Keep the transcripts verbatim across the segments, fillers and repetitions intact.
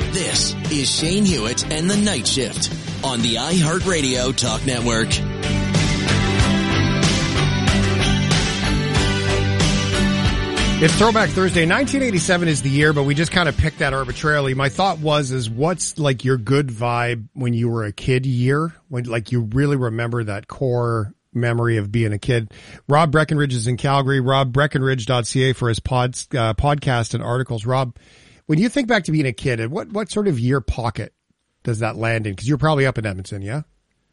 This is Shane Hewitt and the Night Shift on the iHeartRadio Talk Network. It's Throwback Thursday. nineteen eighty-seven is the year, but we just kind of picked that arbitrarily. My thought was, is what's like your good vibe when you were a kid year? When like you really remember that core memory of being a kid. Rob Breckenridge is in Calgary. rob breckenridge dot c a for his pods, uh, podcast and articles. Rob, when you think back to being a kid, what, what sort of year pocket does that land in? Because you're probably up in Edmonton, yeah?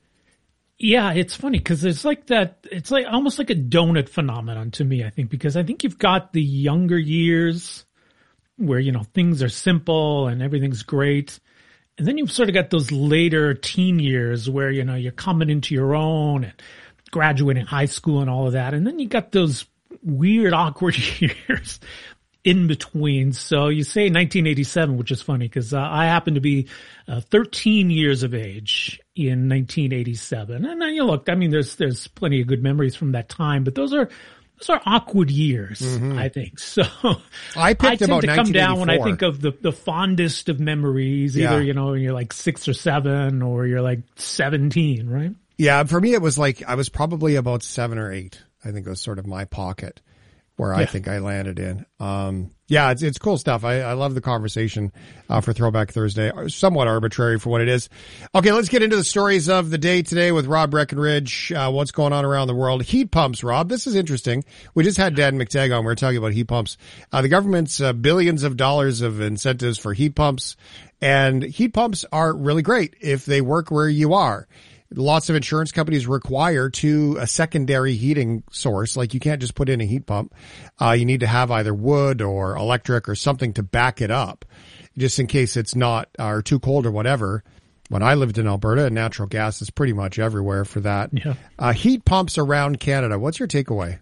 Yeah, it's funny because it's like that. It's like almost like a donut phenomenon to me, I think, because I think you've got the younger years where, you know, things are simple and everything's great. And then you've sort of got those later teen years where, you know, you're coming into your own and graduating high school and all of that. And then you got those weird, awkward years in between. So you say nineteen eighty-seven, which is funny because uh, I happen to be uh, thirteen years of age in nineteen eighty-seven. And then you look, I mean, there's there's plenty of good memories from that time, but those are those are awkward years, mm-hmm. I think. So I picked I tend about to come down when I think of the, the fondest of memories, yeah. either, you know, when you're like six or seven or you're like seventeen, right? Yeah, for me, it was like I was probably about seven or eight. I think it was sort of my pocket where yeah. I think I landed in. Um, yeah, it's it's cool stuff. I, I love the conversation uh, for Throwback Thursday. Somewhat arbitrary for what it is. Okay, let's get into the stories of the day today with Rob Breckenridge. Uh, what's going on around the world? Heat pumps, Rob. This is interesting. We just had Dan McTagg on. We were talking about heat pumps. Uh, the government's uh, billions of dollars of incentives for heat pumps. And heat pumps are really great if they work where you are. Lots of insurance companies require to a secondary heating source. Like you can't just put in a heat pump. Uh, you need to have either wood or electric or something to back it up just in case it's not uh, or too cold or whatever. When I lived in Alberta, natural gas is pretty much everywhere for that. Yeah. Uh, heat pumps around Canada. What's your takeaway?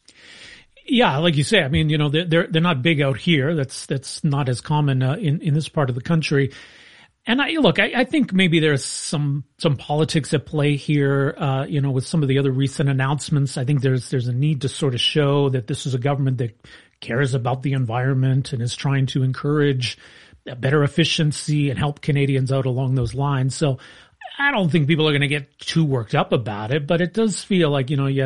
Yeah, like you say, I mean, you know, they're, they're, they're not big out here. That's, that's not as common uh, in, in this part of the country. And I, look, I, I think maybe there's some, some politics at play here, uh, you know, with some of the other recent announcements. I think there's, there's a need to sort of show that this is a government that cares about the environment and is trying to encourage better efficiency and help Canadians out along those lines. So I don't think people are going to get too worked up about it, but it does feel like, you know, yeah,